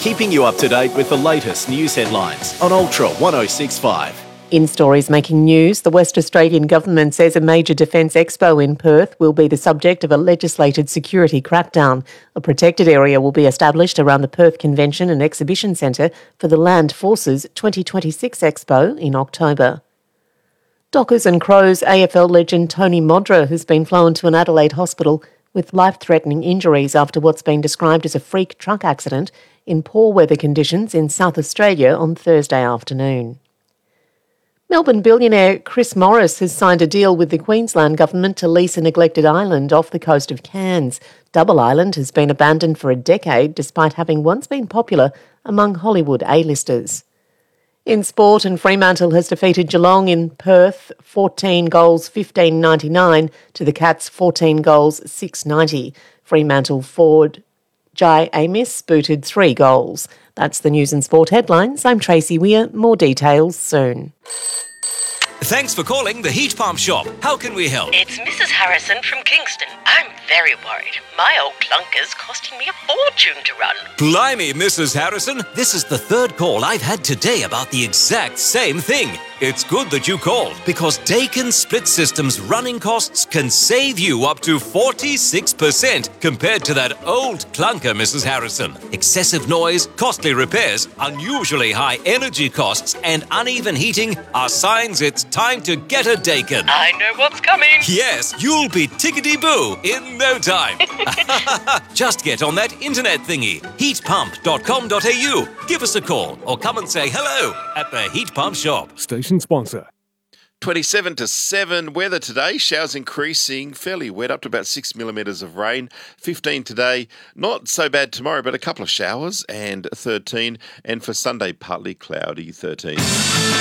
keeping you up to date with the latest news headlines on Ultra 1065. In stories making news, the West Australian government says a major defence expo in Perth will be the subject of a legislated security crackdown. A protected area will be established around the Perth Convention and Exhibition Centre for the Land Forces 2026 Expo in October. Dockers and Crows AFL legend Tony Modra has been flown to an Adelaide hospital with life-threatening injuries after what's been described as a freak truck accident in poor weather conditions in South Australia on Thursday afternoon. Melbourne billionaire Chris Morris has signed a deal with the Queensland government to lease a neglected island off the coast of Cairns. Double Island has been abandoned for a decade despite having once been popular among Hollywood A-listers. In sport, and Fremantle has defeated Geelong in Perth 14 goals 15.99 to the Cats 14 goals 6.90. Fremantle forward Jai Amos booted 3 goals. That's the news and sport headlines. I'm Tracy Weir. More details soon. Thanks for calling the Heat Pump Shop. How can we help? It's Mrs. Harrison from Kingston. I'm very worried. My old clunker's costing me a fortune to run. Blimey, Mrs. Harrison. This is the third call I've had today about the exact same thing. It's good that you called because Dakin Split System's running costs can save you up to 46% compared to that old clunker, Mrs. Harrison. Excessive noise, costly repairs, unusually high energy costs, and uneven heating are signs it's time to get a Dakin. I know what's coming. Yes, you'll be tickety-boo in no time. Just get on that internet thingy, heatpump.com.au. Give us a call or come and say hello at the Heat Pump Shop. Station sponsor. 27 to 7 weather today. Showers increasing, fairly wet, up to about 6 millimetres of rain. 15 today, not so bad tomorrow, but a couple of showers, and 13. And for Sunday, partly cloudy, 13.